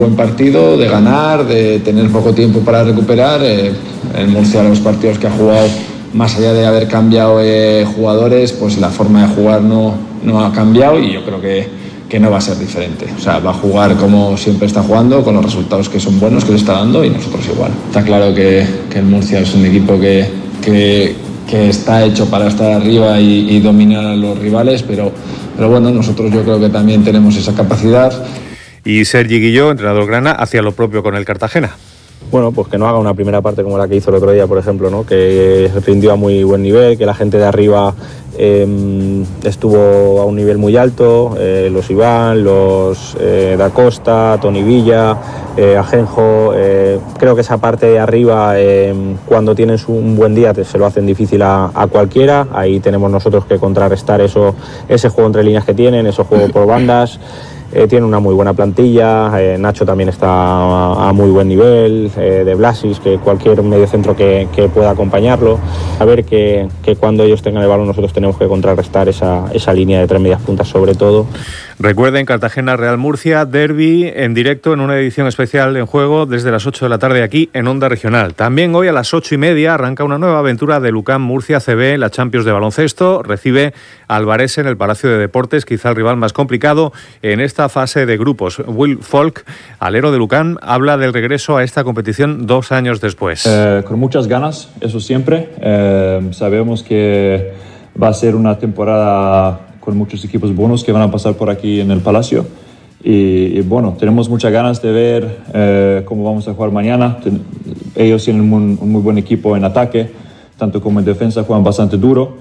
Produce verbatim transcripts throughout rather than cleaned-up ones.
Buen partido, de ganar, de tener poco tiempo para recuperar. Eh, el Murcia, los partidos que ha jugado, más allá de haber cambiado eh, jugadores, pues la forma de jugar no, no ha cambiado y yo creo que, que no va a ser diferente. O sea, va a jugar como siempre está jugando, con los resultados que son buenos, que le está dando, y nosotros igual. Está claro que, que el Murcia es un equipo que, que, que está hecho para estar arriba y, y dominar a los rivales, pero, pero bueno, nosotros yo creo que también tenemos esa capacidad. Y Sergi Guilló, entrenador grana, hacía lo propio con el Cartagena. Bueno, pues que no haga una primera parte como la que hizo el otro día, por ejemplo, ¿no? Que rindió a muy buen nivel, que la gente de arriba eh, estuvo a un nivel muy alto, eh, los Iván, los eh, Da Costa, Toni Villa, eh, Ajenjo. Eh, creo que esa parte de arriba, eh, cuando tienen un buen día, se lo hacen difícil a, a cualquiera. Ahí tenemos nosotros que contrarrestar eso, ese juego entre líneas que tienen, esos juegos por bandas. Eh, tiene una muy buena plantilla, eh, Nacho también está a, a muy buen nivel, eh, de Blasis, que cualquier mediocentro que, que pueda acompañarlo. A ver que, que cuando ellos tengan el balón nosotros tenemos que contrarrestar esa, esa línea de tres medias puntas sobre todo. Recuerden, Cartagena Real Murcia, derbi en directo en una edición especial en juego desde las ocho de la tarde aquí en Onda Regional. También hoy a las ocho y media arranca una nueva aventura de Lucán Murcia C B, la Champions de baloncesto. Recibe Alvarez en el Palacio de Deportes, quizá el rival más complicado en esta fase de grupos. Will Folk, alero de Lucán, habla del regreso a esta competición dos años después. Eh, con muchas ganas, eso siempre. Eh, sabemos que va a ser una temporada con muchos equipos buenos que van a pasar por aquí en el Palacio. Y, y bueno, tenemos muchas ganas de ver eh, cómo vamos a jugar mañana. Ten, ellos tienen un, un muy buen equipo en ataque, tanto como en defensa juegan bastante duro.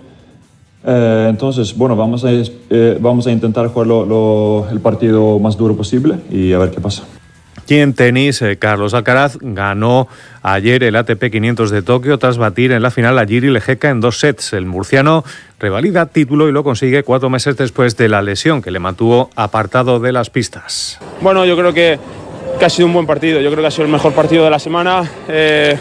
Eh, entonces, bueno, vamos a, eh, vamos a intentar jugar lo, lo, el partido más duro posible y a ver qué pasa. Y en tenis, eh, Carlos Alcaraz ganó ayer el A T P quinientos de Tokio tras batir en la final a Jiri Lejeka en dos sets. El murciano revalida título y lo consigue cuatro meses después de la lesión que le mantuvo apartado de las pistas. Bueno, yo creo que, que ha sido un buen partido. Yo creo que ha sido el mejor partido de la semana. Eh...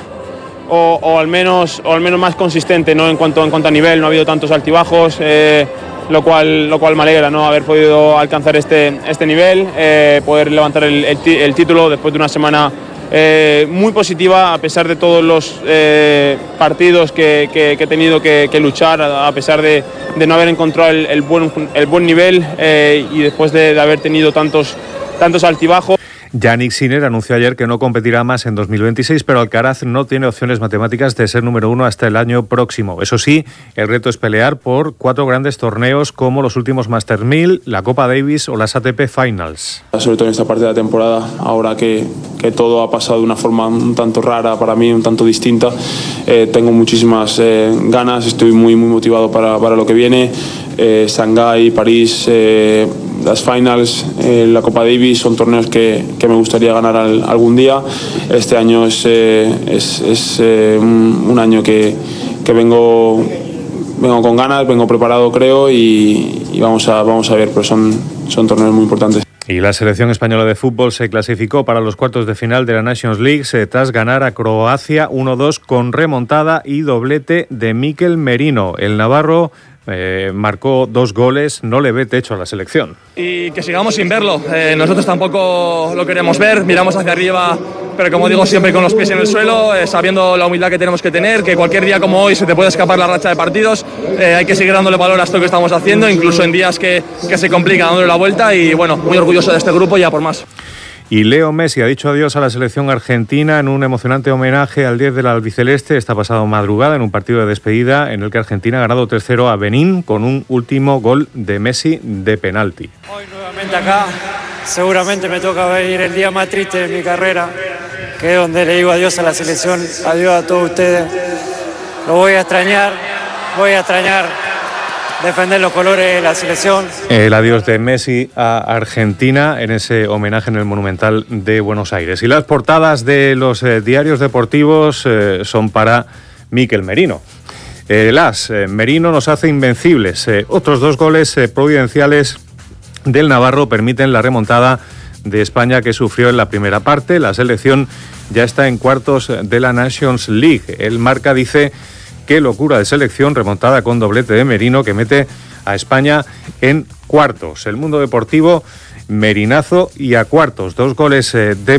O, o, al menos, o al menos más consistente, ¿no? en, cuanto, en cuanto a nivel, no ha habido tantos altibajos, eh, lo, cual, lo cual me alegra, ¿no? haber podido alcanzar este, este nivel, eh, poder levantar el, el, el título después de una semana eh, muy positiva, a pesar de todos los eh, partidos que, que, que he tenido que, que luchar, a pesar de, de no haber encontrado el, el, buen, el buen nivel eh, y después de, de haber tenido tantos, tantos altibajos. Jannik Sinner anunció ayer que no competirá más en dos mil veintiséis, pero Alcaraz no tiene opciones matemáticas de ser número uno hasta el año próximo. Eso sí, el reto es pelear por cuatro grandes torneos como los últimos Masters mil, la Copa Davis o las A T P Finals. Sobre todo en esta parte de la temporada, ahora que, que todo ha pasado de una forma un tanto rara para mí, un tanto distinta, eh, tengo muchísimas eh, ganas, estoy muy, muy motivado para, para lo que viene. Eh, Shanghái, París, eh, las Finals, eh, la Copa Davis son torneos que, que me gustaría ganar al, algún día. Este año es, eh, es, es eh, un, un año que, que vengo, vengo con ganas, vengo preparado creo y, y vamos, a, vamos a ver, pero son, son torneos muy importantes. Y la selección española de fútbol se clasificó para los cuartos de final de la Nations League tras ganar a Croacia uno dos con remontada y doblete de Mikel Merino. El navarro Eh, marcó dos goles, no le ve techo a la selección. Y que sigamos sin verlo, eh, nosotros tampoco lo queremos ver, miramos hacia arriba, pero como digo siempre con los pies en el suelo, eh, sabiendo la humildad que tenemos que tener, que cualquier día como hoy se te puede escapar la racha de partidos, eh, hay que seguir dándole valor a esto que estamos haciendo, incluso en días que, que se complica dándole la vuelta y bueno, muy orgulloso de este grupo y ya por más. Y Leo Messi ha dicho adiós a la selección argentina en un emocionante homenaje al diez del albiceleste esta pasada madrugada en un partido de despedida en el que Argentina ha ganado tres cero a Benín con un último gol de Messi de penalti. Hoy nuevamente acá, seguramente me toca venir el día más triste de mi carrera, que es donde le digo adiós a la selección, adiós a todos ustedes. Lo voy a extrañar, voy a extrañar defender los colores de la selección. El adiós de Messi a Argentina en ese homenaje en el Monumental de Buenos Aires. Y las portadas de los eh, diarios deportivos eh, son para Mikel Merino. Eh, las eh, Merino nos hace invencibles. Eh, otros dos goles eh, providenciales del navarro permiten la remontada de España que sufrió en la primera parte. La selección ya está en cuartos de la Nations League. El Marca dice: qué locura de selección, remontada con doblete de Merino que mete a España en cuartos. El Mundo Deportivo Merinazo y a cuartos. Dos goles eh, de